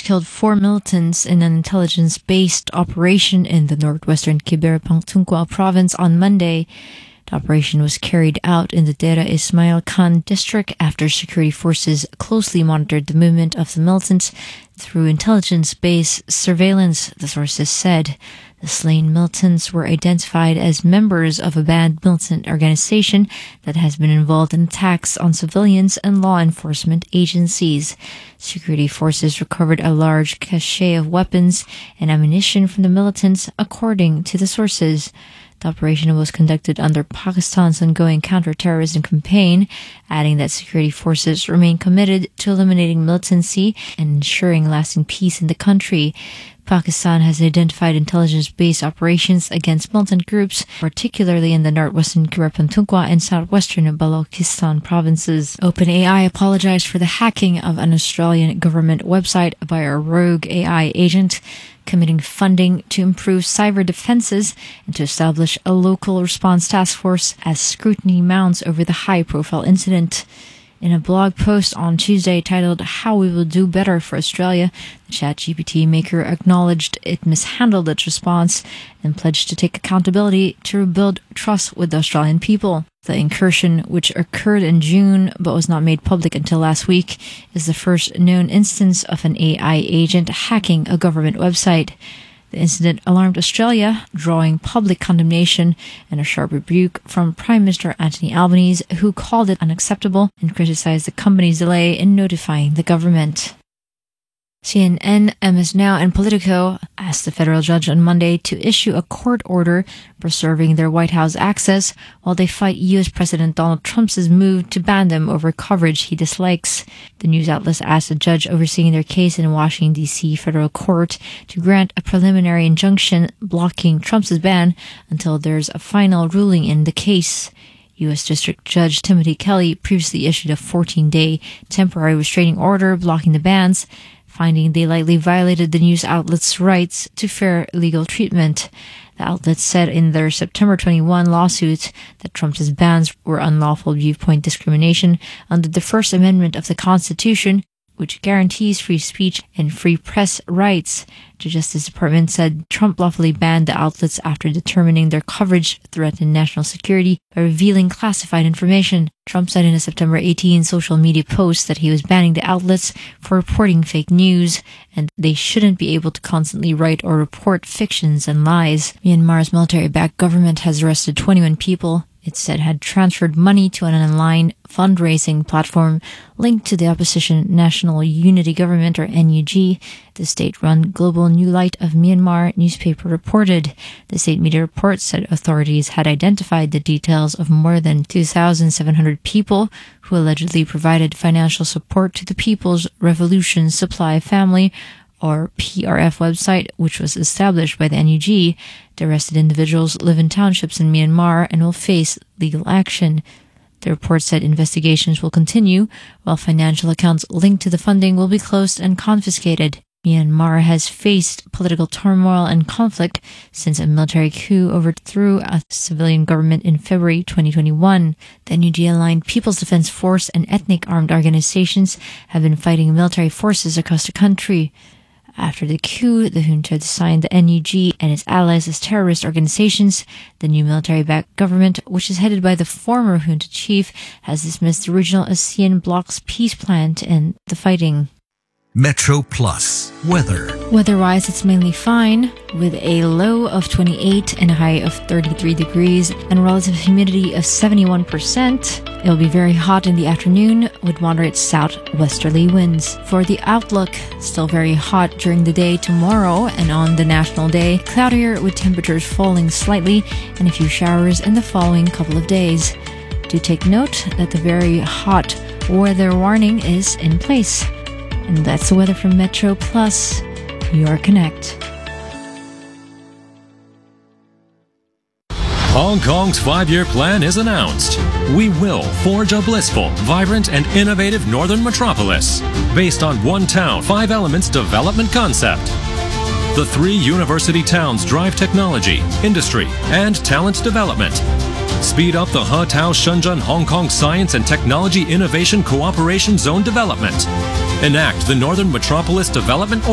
forces killed 4 militants in an intelligence-based operation in the northwestern Khyber Pakhtunkhwa province on Monday. The operation was carried out in the Dera Ismail Khan district after security forces closely monitored the movement of the militants through intelligence-based surveillance, the sources said. The slain militants were identified as members of a banned militant organization that has been involved in attacks on civilians and law enforcement agencies. Security forces recovered a large cache of weapons and ammunition from the militants, according to the sources. The operation was conducted under Pakistan's ongoing counter-terrorism campaign, adding that security forces remain committed to eliminating militancy and ensuring lasting peace in the country. Pakistan has identified intelligence-based operations against militant groups, particularly in the northwestern Khyber Pakhtunkhwa and southwestern Balochistan provinces. OpenAI apologized for the hacking of an Australian government website by a rogue AI agent, committing funding to improve cyber defenses and to establish a local response task force as scrutiny mounts over the high-profile incident. In a blog post on Tuesday titled "How We Will Do Better for Australia," the ChatGPT maker acknowledged it mishandled its response and pledged to take accountability to rebuild trust with the Australian people. The incursion, which occurred in June but was not made public until last week, is the first known instance of an AI agent hacking a government website. The incident alarmed Australia, drawing public condemnation and a sharp rebuke from Prime Minister Anthony Albanese, who called it unacceptable and criticized the company's delay in notifying the government. CNN, MS Now, and Politico asked the federal judge on Monday to issue a court order preserving their White House access while they fight U.S. President Donald Trump's move to ban them over coverage he dislikes. The news outlets asked the judge overseeing their case in Washington, D.C. federal court to grant a preliminary injunction blocking Trump's ban until there's a final ruling in the case. U.S. District Judge Timothy Kelly previously issued a 14-day temporary restraining order blocking the bans, finding they likely violated the news outlet's rights to fair legal treatment. The outlet said in their September 21 lawsuit that Trump's bans were unlawful viewpoint discrimination under the First Amendment of the Constitution, which guarantees free speech and free press rights. The Justice Department said Trump lawfully banned the outlets after determining their coverage threatened national security by revealing classified information. Trump said in a September 18 social media post that he was banning the outlets for reporting fake news, and they shouldn't be able to constantly write or report fictions and lies. Myanmar's military-backed government has arrested 21 people it said had transferred money to an online fundraising platform linked to the opposition National Unity Government, or NUG, the state-run Global New Light of Myanmar newspaper reported. The state media report said authorities had identified the details of more than 2,700 people who allegedly provided financial support to the People's Revolution Supply Family, or PRF website, which was established by the NUG. The arrested individuals live in townships in Myanmar and will face legal action. The report said investigations will continue, while financial accounts linked to the funding will be closed and confiscated. Myanmar has faced political turmoil and conflict since a military coup overthrew a civilian government in February 2021. The NUG-aligned People's Defense Force and ethnic armed organizations have been fighting military forces across the country. After the coup, the junta assigned the NUG and its allies as terrorist organizations. The new military-backed government, which is headed by the former junta chief, has dismissed the regional ASEAN bloc's peace plan to end the fighting. Metro Plus weather. Weather-wise, it's mainly fine, with a low of 28 and a high of 33 degrees and relative humidity of 71%. It'll be very hot in the afternoon with moderate southwesterly winds. For the outlook, still very hot during the day tomorrow and on the National Day, cloudier with temperatures falling slightly and a few showers in the following couple of days. Do take note that the very hot weather warning is in place. And that's the weather from Metro Plus, your connect. Hong Kong's 5-year plan is announced. We will forge a blissful, vibrant, and innovative northern metropolis based on one town, 5 elements development concept. The 3 university towns drive technology, industry, and talent development. Speed up the He-Tao Shenzhen Hong Kong Science and Technology Innovation Cooperation Zone development. Enact the Northern Metropolis Development